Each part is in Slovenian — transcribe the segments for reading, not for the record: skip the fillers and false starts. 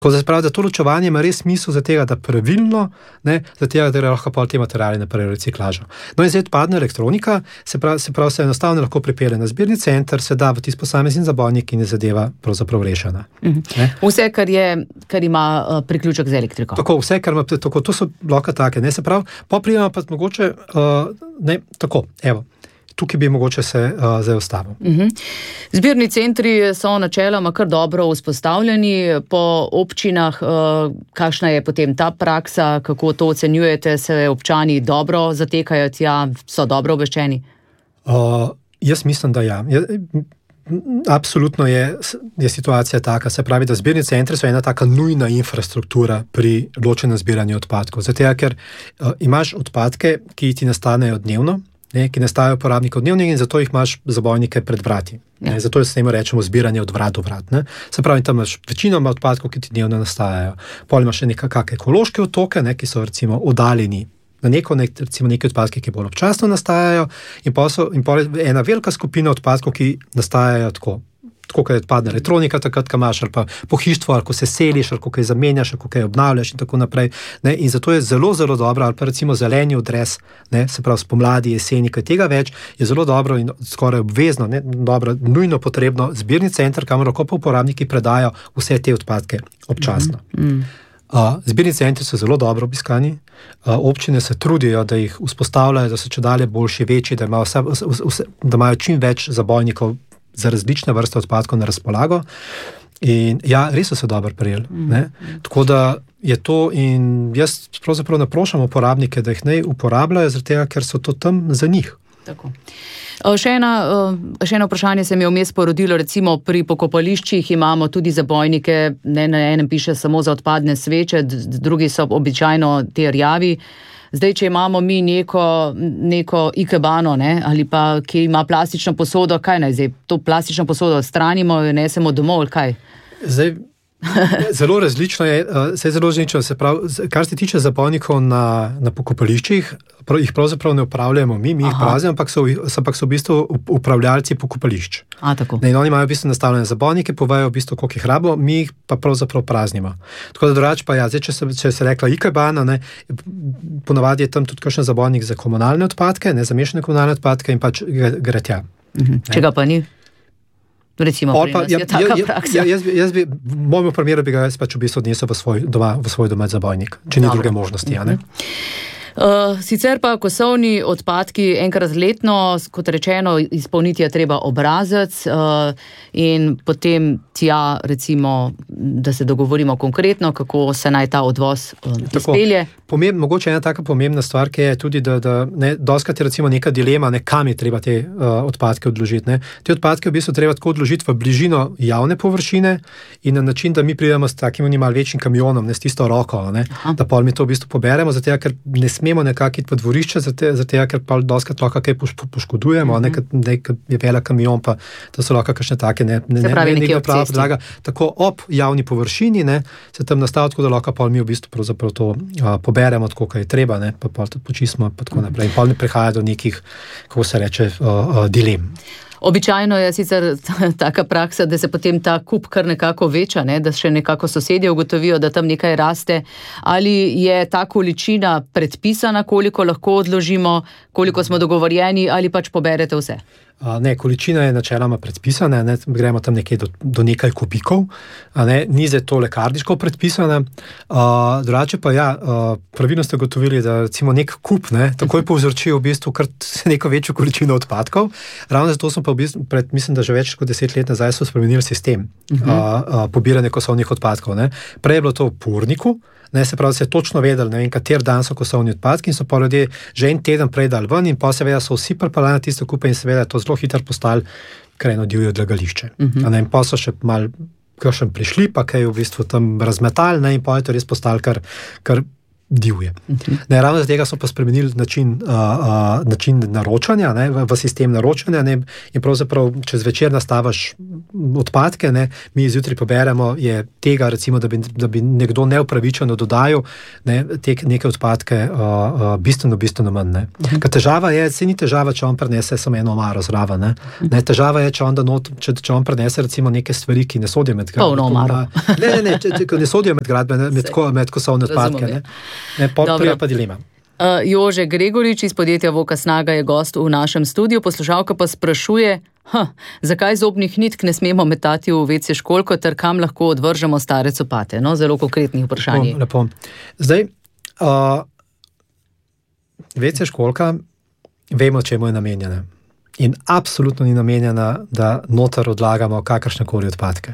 Ko se pravi, da to ločevanje ima res smisel za tega, da pravilno, za tega, da lahko pol te materiale naprej reciklažo. No in zdaj odpadna elektronika, se pravi, se enostavno lahko pripelje na zbirni center, se da v tisti posamezni zabojnik in je zadeva pravzaprav rešena. Vse, kar ima priključek z elektriko. Tako, vse, kar ima, tako, to so lahko take, se pravi, poprijema pa mogoče, tako, evo. Tukaj bi mogoče se zdaj ustavil. Zbirni centri so načeloma kar dobro vzpostavljeni po občinah. Kakšna je potem ta praksa, kako to ocenjujete, se občani dobro zatekajo tja, so dobro obveščeni? Jaz mislim, da ja. Absolutno je situacija taka, se pravi, da zbirni centri so ena taka nujna infrastruktura pri ločenem zbiranju odpadkov. Zato, ker imaš odpadke, ki ti nastanejo dnevno, ki nastajajo uporabnikov dnevnih in zato jih imaš zabojnike pred vrati. Zato se temu rečemo zbiranje od vrat do vrat. Se pravi, tam imaš večinoma odpadkov, ki ti dnevno nastajajo. Potem imaš še nekakšne ekološke otoke, ki so recimo oddaljeni na recimo neki odpadki, ki bolj občasno nastajajo in potem ena velika skupina odpadkov, ki nastajajo tako kot je odpadna elektronika, takrat, ko imaš ali pa pohištvo, ali ko se seliš, ali ko kaj zamenjaš, ali ko kaj obnavljaš in tako naprej. In zato je zelo, zelo dobro, ali pa recimo zeleni odres, se pravi spomladi, jeseni, kaj tega več, je zelo dobro in skoraj obvezno, dobro, nujno potrebno zbirni center, kamor lahko pa uporabniki predajo vse te odpadke občasno. Zbirni centri so zelo dobro obiskani, občine se trudijo, da jih vzpostavljajo, da so čedalje boljši, večji, da imajo čim več zabojnikov za različne vrste odpadkov na razpolago in ja, res so se dobro prijeli. Tako da je to in jaz pravzaprav naprošam uporabnike, da jih ne uporabljajo, zaradi tega, ker so to tam za njih. Tako. Še eno vprašanje se mi je vmes porodilo, recimo pri pokopališčih imamo tudi zabojnike, na enem piše samo za odpadne sveče, drugi so običajno te rjavi. Zdaj, če imamo mi neko ikebano, ali pa ki ima plastično posodo, kaj naj zdaj? To plastično posodo odstranimo, jo nesemo domov, ali kaj? Zdaj, zelo različno je, se pravi, kar se tiče zabojnikov na pokopališčih, jih pravzaprav ne upravljamo mi jih praznimo, ampak so v bistvu upravljalci pokopališč. Tako. In oni imajo v bistvu nastavljene zabojnike, povejo v bistvu, koliko jih rabo, mi jih pa pravzaprav praznimo. Tako da drugače pa ja, zdaj, če se rekla ikebana, ponavadi je tam tudi kakšen zabojnik za komunalne odpadke, za mešane komunalne odpadke in pač gre tja. Če ga pa ni? Recimo, pri nas je taka praksa. Jaz bi, v mojem primeru bi ga jaz pač v bistvu odnesel v svoj domač zabojnik, če ni druge možnosti, Sicer pa kosovni odpadki enkrat letno, kot rečeno, izpolniti je treba obrazec in potem tja, recimo, da se dogovorimo konkretno, kako se naj ta odvoz izpelje. Mogoče ena taka pomembna stvar, ki je tudi, da dostikrat je recimo neka dilema, kam je treba te odpadke odložiti. Te odpadke v bistvu treba tako odložiti v bližino javne površine in na način, da mi pridemo s takim malo večjim kamionom, s tisto roko, da pol mi to v bistvu poberemo, zato ker ne smemo nekako iti v dvorišče, zato ker pa dostikrat lahko kaj poškodujemo, nek je velik kamion, pa to so lahko kakšne take nekaj prava podlaga. Tako ob javni površini se tam nastavi, tako da lahko pa mi v bistvu pravzaprav to poberemo, tako kaj je treba, pa to počistimo, pa tako naprej. In pa ne prihaja do nekih, kako se reče, dilem. Običajno je sicer taka praksa, da se potem ta kup kar nekako veča, da še nekako sosedje ugotovijo, da tam nekaj raste. Ali je ta količina predpisana, koliko lahko odložimo, koliko smo dogovorjeni, ali pač poberete vse? Ne, količina je načeloma predpisana, gremo tam nekje do nekaj kubikov, ni zdaj to lekarniško predpisana. Drugače pa ja, pravilno ste ugotovili, da recimo nek kup takoj povzroči v bistvu kar neko večjo količino odpadkov. Ravno zato smo pa v bistvu mislim, da že več kot 10 let nazaj so spremenili sistem pobiranja kosovnih odpadkov. Prej je bilo to v Purniku, se pravi, se je točno vedeli, kater dan so kosovni odpadki in so pa ljudje že en teden prej dali ven in pa seveda so vsi pripeljali na tiste kupe in seveda je to zelo hitro postalo kar eno divje odlagališče. In pa so še malo kakšen prišli, pa kaj v bistvu tam razmetali in pa je to res postalo kar divje. Ravno zaradi tega smo pa spremenili način naročanja, v sistem naročanja, in pravzaprav čez večer nastavaš odpadke, mi zjutraj poberemo je tega, recimo, da bi nekdo neupravičeno dodajal neke odpadke bistveno manj. Ker težava je, se ni težava, če on prinese samo eno omaro zraven. Težava je, če on prinese recimo neke stvari, ki ne sodijo med gradbene. Polno omaro. Ne sodijo med gradbene, med kosovne odpadke. Prija pa dilema. Jože Gregorič iz podjetja Voka Snaga je gost v našem studiu. Poslušalka pa sprašuje, zakaj zobnih nitk ne smemo metati v WC školjko ter kam lahko odvržemo stare copate. Zelo konkretnih vprašanj. Lepo. Zdaj, WC školjka, vemo, čemu je namenjena. In absolutno ni namenjena, da noter odlagamo kakršnekoli odpadke.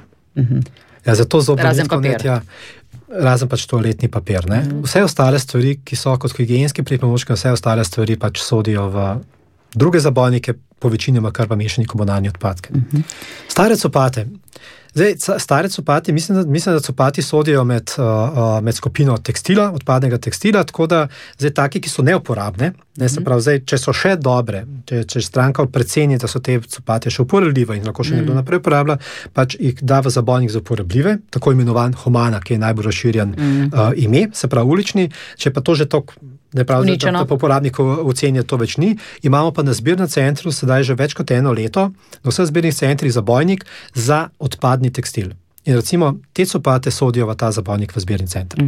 Zato zobne nitke razen pač toaletni papir. Vse ostale stvari, ki so kot higienski pripomočki, vse ostale stvari pač sodijo v druge zabojnike, po večinoma kar pa mešani komunalni odpadke. Stare copate. Stare copati, mislim, da copati sodijo med skupino tekstila, odpadnega tekstila, tako da taki, ki so neuporabne, se pravi, če so še dobre, če stranka preceni, da so te copate še uporabljive in lahko še nekdo naprej uporablja, pač jih da v zabojnik za uporabljive, tako imenovan humana, ki je najbolj razširjen ime, se pravi ulični, če pa to že tok da po uporabniku ocenijo to več ni. Imamo pa na zbirnem centru sedaj že več kot 1 leto na vseh zbirnih centrih zabojnik za odpadni tekstil. In recimo, te copate sodijo v ta zabojnik v zbirni center.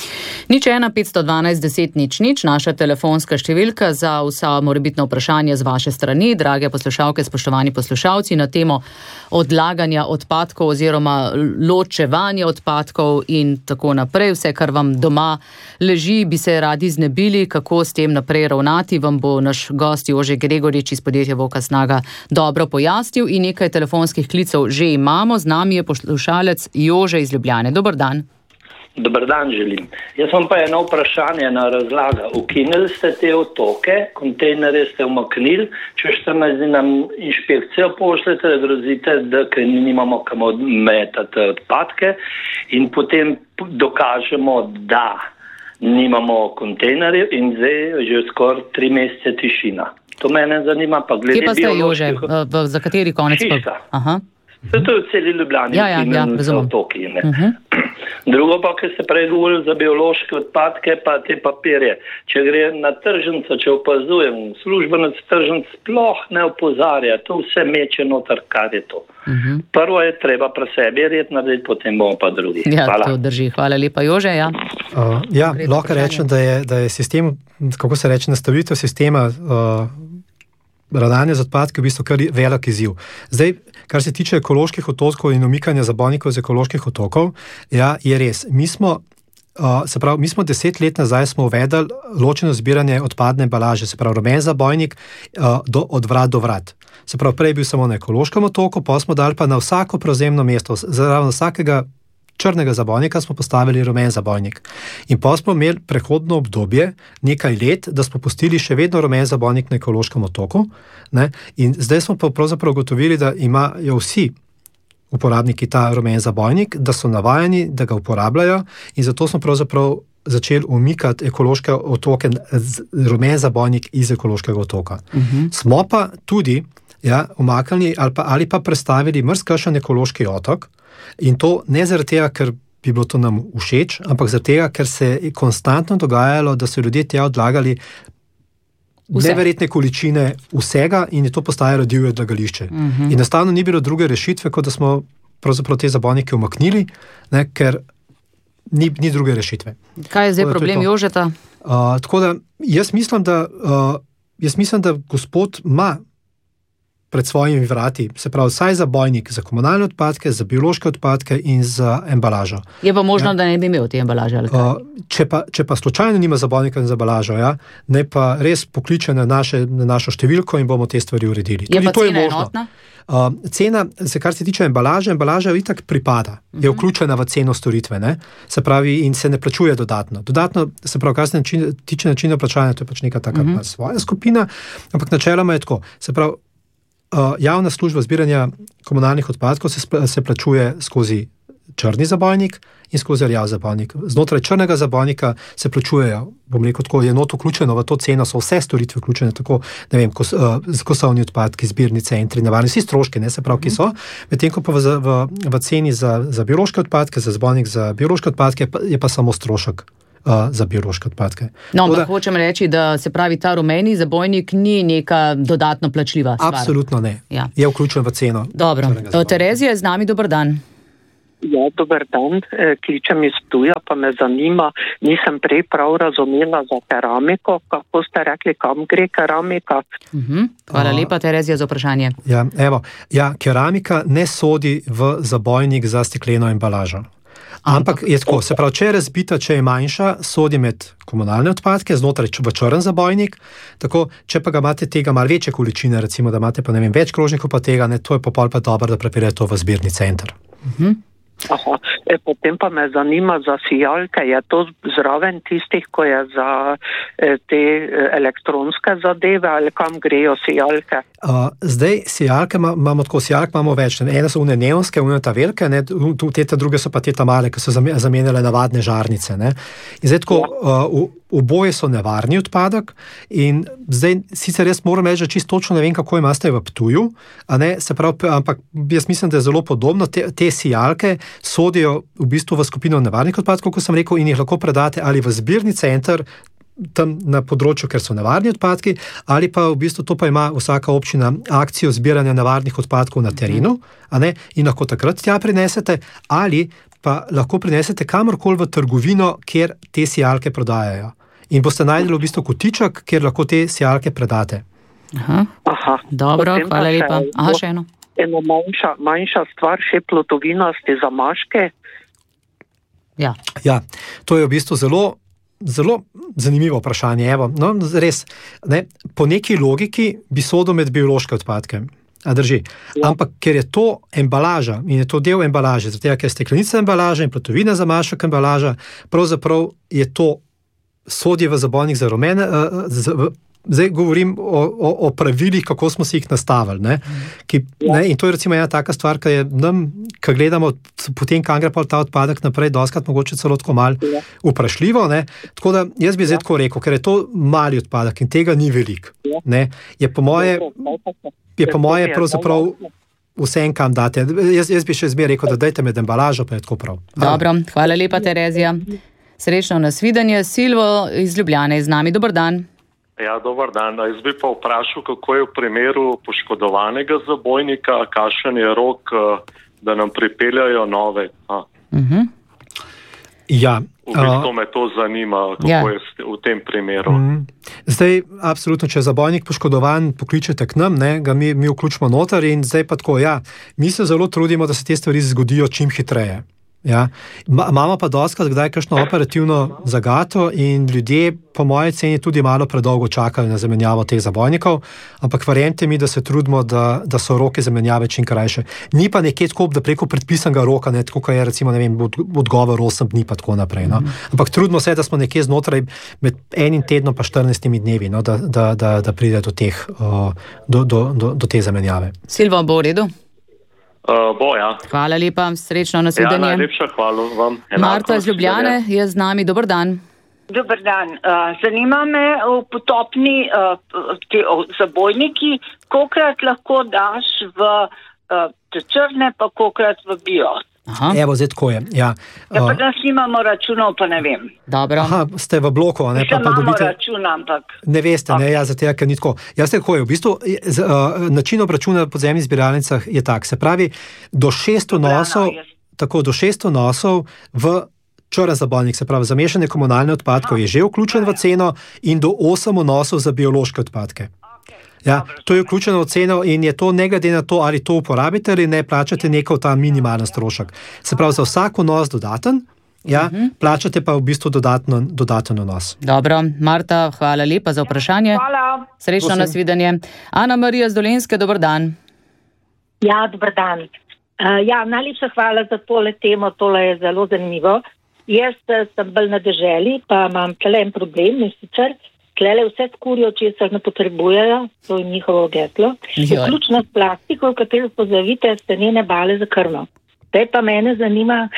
01 512 10 00, naša telefonska številka za vsa morebitna vprašanja z vaše strani, drage poslušalke, spoštovani poslušalci, na temo odlaganja odpadkov oziroma ločevanja odpadkov in tako naprej. Vse, kar vam doma leži, bi se radi znebili, kako s tem naprej ravnati, vam bo naš gost Jože Gregorič iz podjetja Voka Snaga dobro pojasnil in nekaj telefonskih klicev že imamo. Z nami je poslušalec Jože iz Ljubljane. Dober dan. Dober dan želim. Jaz vam pa eno vprašanje na razlaga. Ukinili ste te otoke, kontejnere ste umaknili, če 14 dni nam inšpekcijo pošljete, da grozite, da nimamo kam odmetati odpadke in potem dokažemo, da nimamo kontejnerjev in zdaj že skoraj 3 mesece tišina. To mene zanima, pa glede bioloških... Kje pa ste, Jože? Za kateri konec? Aha. To je v celi Ljubljani, otoki. Drugo pa, ker ste prej govorili za biološke odpadke, pa te papirje. Če gre na tržnico, če opazujem, službenec tržnic sploh ne opozarja, to vse meče noter, kar je to. Prvo je treba pri sebi red narediti, potem bomo pa drugi. Hvala. To drži. Hvala lepa, Jože. Lahko rečem, da je sistem, kako se reče, nastavitev sistema ravnanja z odpadki v bistvu kar velik izziv. Zdaj, kar se tiče ekoloških otokov in umikanja zabojnikov z ekoloških otokov, je res. Mi smo 10 let nazaj smo uvedli ločeno zbiranje odpadne embalaže, se pravi rumen zabojnik od vrat do vrat. Se pravi, prej je bil samo na ekološkem otoku, pa smo dali pa na vsako prevzemno mesto, zraven vsakega črnega zabojnika smo postavili rumen zabojnik. In pa smo imeli prehodno obdobje, nekaj let, da smo pustili še vedno rumen zabojnik na ekološkem otoku. In zdaj smo pa pravzaprav ugotovili, da imajo vsi uporabniki ta rumen zabojnik, da so navajeni, da ga uporabljajo in zato smo pravzaprav začeli umikati ekološke otoke, rumen zabojnik iz ekološkega otoka. Smo pa tudi umaknili ali pa prestavili marsikakšen ekološki otok, in to ne zaradi tega, ker bi bilo to nam všeč, ampak zaradi tega, ker se je konstantno dogajalo, da so ljudje tja odlagali neverjetne količine vsega in je to postajalo divje odlagališče. In enostavno ni bilo druge rešitve, kot da smo pravzaprav te zabojnike umaknili, ker ni druge rešitve. Kaj je zdaj problem Jožeta? Tako da jaz mislim, da gospod ima pred svojimi vrati, se pravi vsaj zabojnik za komunalne odpadke, za biološke odpadke in za embalažo. Je pa možno, da ne bi imel te embalaže ali kaj? Če pa slučajno nima zabojnika za embalažo, ne pa res pokliče na našo številko in bomo te stvari uredili. Je pa cena enotna? Cena, kar se tiče embalaža itak pripada, je vključena v ceno storitve, se pravi in se ne plačuje dodatno. Dodatno, se pravi, kar se tiče načina plačanja, to je pač neka taka svoja skupina, ampak načeloma je tako, se pravi, javna služba zbiranja komunalnih odpadkov se plačuje skozi črni zabojnik in skozi rjav zabojnik. Znotraj črnega zabojnika se plačujejo, bom rekel tako, je not vključeno v to ceno, so vse storitve vključene, tako, ne vem, kosovni odpadki, zbirni centri, navarni, vsi stroški, ne, se prav, ki so, medtem ko pa v ceni za biološke odpadke, za zabojnik za biološke odpadke je pa samo strošek za biološke odpadke. No, ampak hočem reči, da se pravi, ta rumeni zabojnik ni neka dodatno plačljiva stvar. Absolutno ne. Ja. Je vključen v ceno. Dobro. Terezija je z nami, dober dan. Ja, dober dan. Kličem iz Ptuja, pa me zanima, nisem prej prav razumela za keramiko, kako ste rekli, kam gre keramika? Hvala lepa, Terezija, za vprašanje. Ja, keramika ne sodi v zabojnik za stekleno embalažo. Ampak je tako, se pravi, če je razbita, če je manjša, sodi med komunalne odpadke, znotraj v črn zabojnik, tako, če pa ga imate tega malo večje količine, recimo, da imate pa ne vem, več krožnikov pa tega, ne, to je pa pol pa dobro, da prepirate to v zbirni center. Aha, potem pa me zanima za sijalke, je to zraven tistih, ko je za te elektronske zadeve ali kam grejo sijalke? Zdaj, sijalke imamo tako, sijalke imamo več, ene so une neonske, une ta velike, ne, te druge so pa te ta male, ki so zamenjale navadne žarnice, ne. In zdaj tako, oboje so nevarni odpadek in zdaj sicer jaz moram reči, da čisto točno ne vem, kako imate v Ptuju, a ne, se pravi, ampak jaz mislim, da je zelo podobno, te sijalke sodijo v bistvu v skupino nevarnih odpadkov, kot sem rekel, in jih lahko predate ali v zbirni center, tam na področju, ker so nevarni odpadki, ali pa v bistvu to pa ima vsaka občina akcijo zbiranja nevarnih odpadkov na terenu, a ne, in lahko takrat tja prinesete, ali pa lahko prinesete kamorkoli v trgovino, kjer te sijalke prodajajo. In boste najdeli v bistvu kotiček, kjer lahko te sijalke predate. Aha. Dobro, hvala lepa. Še eno. Eno manjša stvar, še plutovinasti zamaške. Ja, to je v bistvu zelo zanimivo vprašanje. Evo, no, res, ne, po neki logiki bi sodil med biološke odpadke. A drži. Ja. Ampak ker je to embalaža in je to del embalaže, zato ker je steklenica embalaža in plutovina zamašek embalaža, pravzaprav je to sodje v zabojnik za rumene, zdaj govorim o pravilih, kako smo si jih nastavili. Ne? In to je recimo ena taka stvar, ki je nam, ko gledamo potem, kam gre pa ta odpadek naprej, doskrat mogoče celo tako malo vprašljivo. Ne? Tako da jaz bi zdaj tako rekel, ker je to mali odpadek in tega ni veliko. Je po moje pravzaprav vsem, kam date. Jaz bi še zmeraj rekel, da dajte med embalažo, pa je tako prav. Dobro, hvala lepa, Terezija. Srečno nasvidenje. Silvo iz Ljubljane je z nami. Dober dan. Ja, dober dan. Jaz bi pa vprašal, kako je v primeru poškodovanega zabojnika, kakšen je rok, da nam pripeljajo nove. Ja. V bistvu me to zanima, kako je v tem primeru. Zdaj, absolutno, če je zabojnik poškodovan, pokličete k nam, ne, ga mi vključimo noter in zdaj pa tako, mi se zelo trudimo, da se te stvari zgodijo čim hitreje. Ja. Imamo pa dostakrat kdaj kakšno operativno zagato in ljudje po moje ceni tudi malo predolgo čakajo na zamenjavo teh zabojnikov, ampak verjemite mi, da se trudimo, da so roke zamenjave čim krajše. Ni pa nekje tako, da preko predpisanega roka, ne, tako kot je recimo, ne vem, odgovor 8 dni pa tako naprej. No. Ampak trudimo se, da smo nekje znotraj med enim tednom pa 14 dnevi, no, da pride do teh, do te zamenjave. Silvo, bo v redu? Ja. Hvala lepa, srečno nasvidenje. Ja, najlepša hvala vam. Marta iz Ljubljane je z nami, dober dan. Dober dan. Zanima me v potopni zabojniki, kolikrat lahko daš v črne, pa kolikrat v bio. Evo, zdaj tako je. Ja, pa da snimamo računov, pa ne vem. Dobro. Ste v bloku, ne? Pa dobite... račun, ampak... Ne veste, ne, zato ker ni tako. Jaz tako je, v bistvu, način obračuna v podzemnih zbiralnicah je tak, se pravi, do 600 nosov v črn zabojnik, se pravi, zamešane komunalne odpadkov je že vključen v ceno in do 8 nosov za biološke odpadke. Ja, to je vključeno v ceno in je to ne glede na to, ali to uporabite ali ne, plačate neko ta minimalen strošek. Se pravi, za vsak vnos dodaten, plačate pa v bistvu dodaten vnos. Dobro, Marta, hvala lepa za vprašanje. Hvala. Srečno nasvidenje. Ana Marija z Dolenjske, dober dan. Ja, dober dan. Najlepša hvala za tole temo, tole je zelo zanimivo. Jaz sem bolj na deželi, pa imam tle en problem, in sicer tlele vse skurijo, česar ne potrebujejo, to je njihovo geslo. Vključno s plastiko, v katero pozavite stenene bale za krmo. Zdaj pa mene zanima,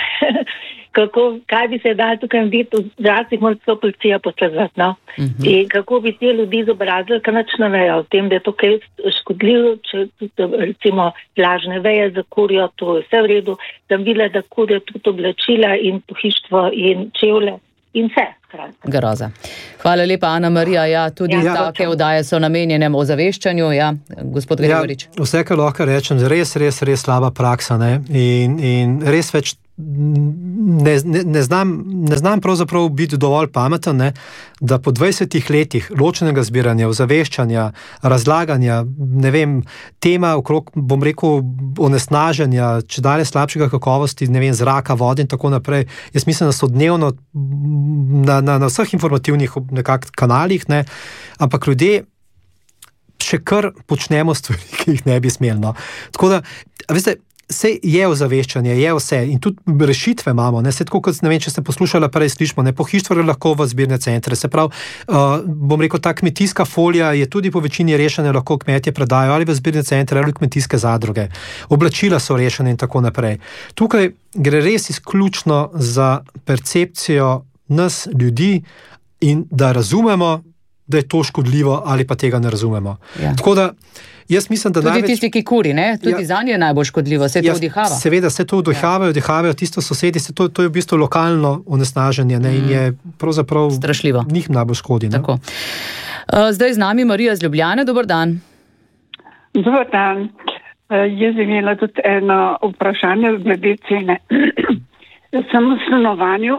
kaj bi se dal tukaj narediti, včasih mora to policija posledovati, no? In kako bi te ljudi izobrazili, ker nič ne vejo o tem, da je to kaj škodljivo, če recimo lažne veje zakurijo, to je vse v redu, sem videla, da kurijo tudi oblačila in pohištvo in čevlje in vse. Groza. Hvala lepa, Ana Marija. Ja, tudi take oddaje so namenjene ozaveščanju. Ja, gospod Gregorič. Vse, kar lahko rečem, res slaba praksa, ne? In res več ne znam pravzaprav biti dovolj pameten, ne, da po 20 letih ločenega zbiranja, ozaveščanja, razlaganja, ne vem, tema okrog, bom rekel, onesnaženja, čedalje slabšega kakovosti, ne vem, zraka, vode in tako naprej. Jaz mislim, da so dnevno na vseh informativnih kanalih, ne, ampak ljudje še kar počnemo stvari, ki jih ne bi smeli. No. Tako da, veste, vse je ozaveščanje, je vse in tudi rešitve imamo, ne, se tako kot, ne vem, če ste poslušali prej, slišimo, ne, pohištvo lahko v zbirne centre, se pravi, bom rekel, ta kmetijska folija je tudi po večini rešena, lahko kmetje predajo ali v zbirne centre ali kmetijske zadruge, oblačila so rešene in tako naprej. Tukaj gre res izključno za percepcijo nas, ljudi, in da razumemo, da je to škodljivo ali pa tega ne razumemo. Ja. Tako da jaz mislim, da tudi tisti, ki kuri, ne? Tudi za nje je najbolj škodljivo, se to vdihava. Seveda, se to vdihavajo tisto sosedi, to je v bistvu lokalno onesnaženje, ne? In je pravzaprav strašljivo. Njih najbolj škodi. Tako. Zdaj z nami Marija z Ljubljane, dober dan. Dober dan. Jaz imela tudi eno vprašanje glede cene. Sem v stanovanju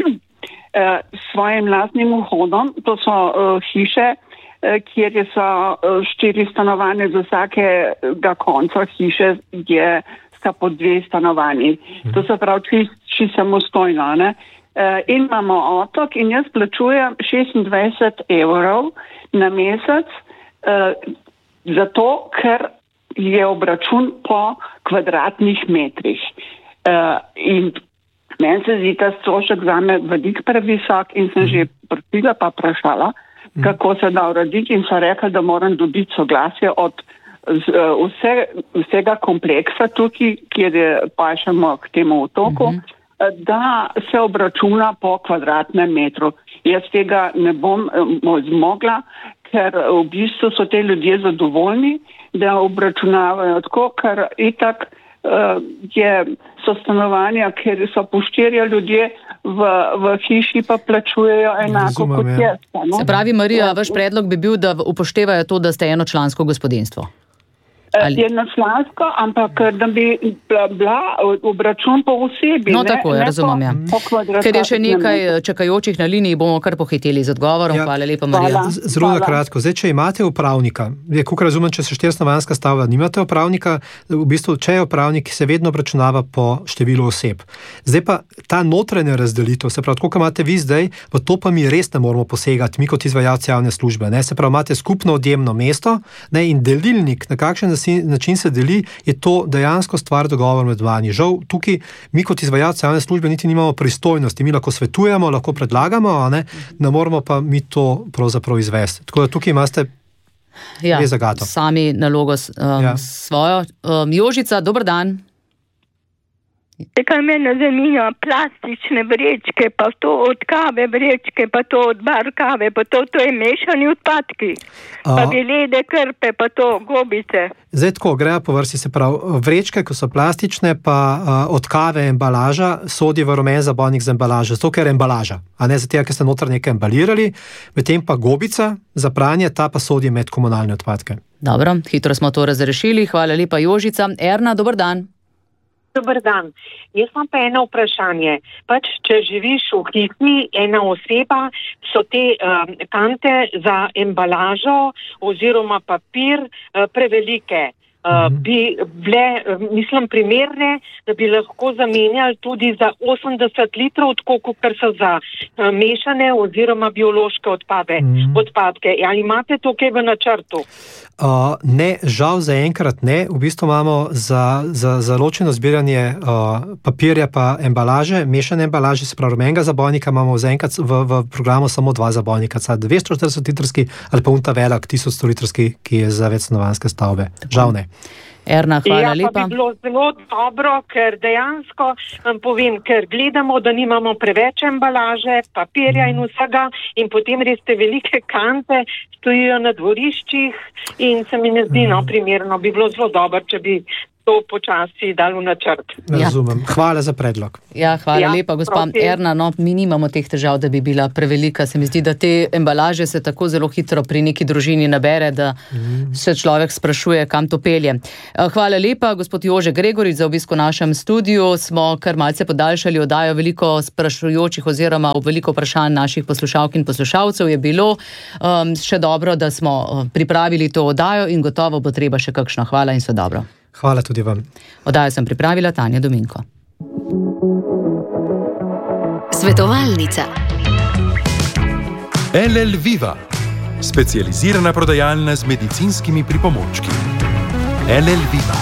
s svojim lastnim vhodom, to so hiše, kjer so 4 stanovanja, z vsakega konca hiše sta po 2 stanovanji. To se pravi čisto samostojno. Ne? In imamo otok in jaz plačujem 26 € na mesec, zato ker je obračun po kvadratnih metrih. In meni se zdi ta strošek zame veliko previsok in sem že prosila pa vprašala, kako se da urediti in so rekli, da moram dobiti soglasje od vsega kompleksa tukaj, kjer pašemo k temu otoku, da se obračuna po kvadratnem metru. Jaz tega ne bom zmogla, ker v bistvu so te ljudje zadovoljni, da obračunavajo tako, ker itak so stanovanja, kjer so po 4 ljudje v hiši pa plačujejo enako kot jaz. Se pravi, Marija, vaš predlog bi bil, da upoštevajo to, da ste enočlansko gospodinjstvo? Jednočlansko, ampak da bi bila obračun po osebi. No, tako je, razumem, ja. Ker je še nekaj čakajočih na liniji, bomo kar pohiteli z odgovorom. Hvala lepa, Marija. Zelo kratko. Zdaj, če imate upravnika, koliko razumem, če se 4-stanovanjska stavba, nimate upravnika, v bistvu, če je upravnik, se vedno obračunava po številu oseb. Zdaj pa ta notranja razdelitev, se pravi, koliko imate vi zdaj, v to pa mi res ne moramo posegati, mi kot izvajalci javne službe. Ne? Se pravi, imate skupno odjemno mesto, ne? In delilnik, na kakšen način se deli, je to dejansko stvar dogovor med vami. Žal, tukaj mi kot izvajalci javne službe niti nimamo pristojnosti. Mi lahko svetujemo, lahko predlagamo, ne moramo pa mi to pravzaprav izvesti. Tako da tukaj imate res zagato. Sami nalogo svojo. Jožica, dober dan. Kaj mene zanima, plastične vrečke, pa to od kave vrečke, pa to od bar kave, pa to je mešani odpadki. Pa glede krpe, pa to gobice. Zdaj tako, grejo po vrsti, se pravi, vrečke, ko so plastične, pa od kave embalaža, sodi v rumen zabojnik za embalažo, zato ker je embalaža, a ne zato, ker ste noter nekaj embalirali, medtem pa gobica za pranje, ta pa sodi med komunalne odpadke. Dobro, hitro smo to razrešili, hvala lepa Jožica. Erna, dober dan. Dobar dan. Jaz imam pa eno vprašanje. Če živiš v hiši, ena oseba, so te kante za embalažo oziroma papir prevelike. Bi bile, mislim, primerne, da bi lahko zamenjali tudi za 80 litrov, tako kar so za mešane oziroma biološke odpadke. Ali imate to kaj v načrtu? Ne, žal zaenkrat ne. V bistvu imamo za ločeno zbiranje papirja pa embalaže, mešane embalaže, se pravi rumenega zabojnika, imamo zaenkrat v programu samo 2 zabojnika, 240 litrski ali pa unta velik 1000 litrski, ki je za večstanovanjske stavbe. Žal ne. Erna, hvala lepa. Pa bi bilo zelo dobro, ker dejansko vam povem, ker gledamo, da nimamo preveč embalaže, papirja in vsega in potem res te velike kante stojijo na dvoriščih in se mi ne zdi primerno. Bi bilo zelo dobro, če bi to počasi dal v načrt. Razumem. Hvala za predlog. Ja, hvala lepa, gospa Erna. No, mi nimamo teh težav, da bi bila prevelika. Se mi zdi, da te embalaže se tako zelo hitro pri neki družini nabere, da se človek sprašuje, kam to pelje. Hvala lepa, gospod Jože Gregorič, za obisk v našem studiu. Smo kar malce podaljšali oddajo, veliko sprašujočih oziroma veliko vprašanj naših poslušalk in poslušalcev je bilo. Še dobro, da smo pripravili to oddajo in gotovo bo treba še kakšno. Hvala in vse dobro. Hvala tudi vam. Oddajo sem pripravila Tanja Dominko. Svetovalnica. LL Viva, specializirana prodajalna z medicinskimi pripomočki. LL Viva.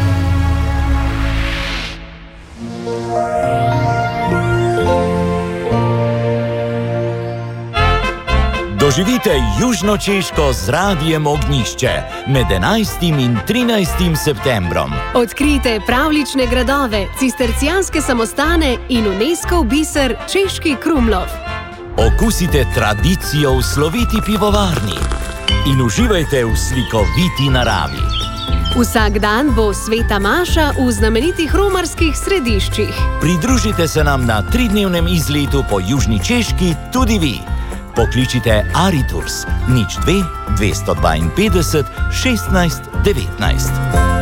Doživite Južno Češko z Radijem Ognjišče med 11. in 13. septembrom. Odkrijte pravlične gradove, cistercijanske samostane in UNESCO biser Češki Krumlov. Okusite tradicijo v sloviti pivovarni in uživajte v slikoviti naravi. Vsak dan bo Sveta Maša v znamenitih romarskih središčih. Pridružite se nam na 3-dnevnem izletu po Južni Češki tudi vi. Pokličite Aritours 02 252 16 19.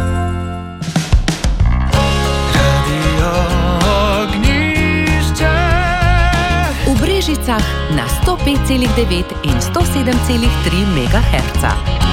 Radio Ognjišče. V Brežicah na 105,9 in 107,3 MHz.